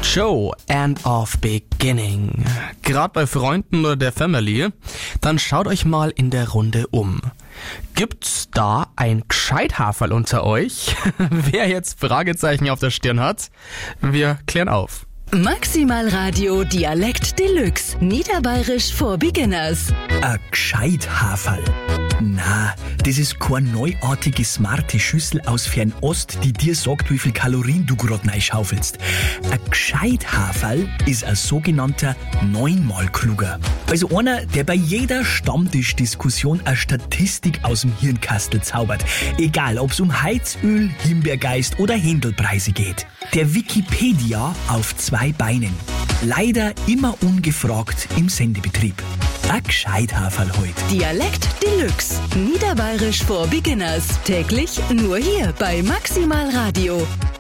Joe, End of Beginning. Gerade bei Freunden oder der Family, dann schaut euch mal in der Runde um. Gibt's da ein Gescheithaferl unter euch? Wer jetzt Fragezeichen auf der Stirn hat? Wir klären auf. Maximal Radio Dialekt Deluxe. Niederbayerisch for Beginners. Ein Gescheithaferl. Na, das ist keine neuartige, smarte Schüssel aus Fernost, die dir sagt, wie viel Kalorien du grad reinschaufelst. Ein Gescheithaferl ist ein sogenannter Neunmal-Kluger. Also einer, der bei jeder Stammtischdiskussion eine Statistik aus dem Hirnkastel zaubert. Egal, ob's um Heizöl, Himbeergeist oder Händelpreise geht. Der Wikipedia auf 2 Beinen. Leider immer ungefragt im Sendebetrieb. Ein Gescheithaferl heut. Dialekt Deluxe. Niederbayerisch for Beginners. Täglich nur hier bei Maximal Radio.